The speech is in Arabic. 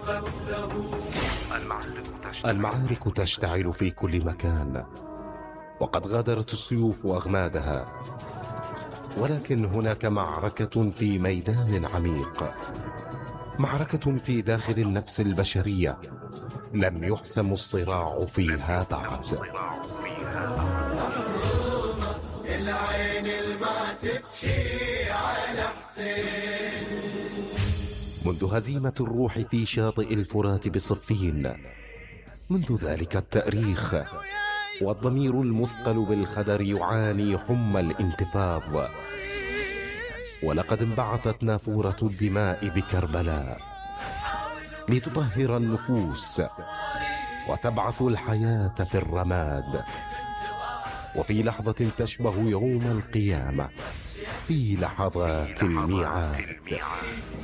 المعارك تشتعل في كل مكان، وقد غادرت السيوف أغمادها، ولكن هناك معركة في ميدان عميق، معركة في داخل النفس البشرية لم يحسم الصراع فيها بعد. العين الما تبكي على حسين. منذ هزيمة الروح في شاطئ الفرات بصفين، منذ ذلك التاريخ والضمير المثقل بالخدر يعاني حمى الانتفاض، ولقد انبعثت نافورة الدماء بكربلاء لتطهر النفوس وتبعث الحياة في الرماد، وفي لحظة تشبه يوم القيامة، في لحظات الميعاد.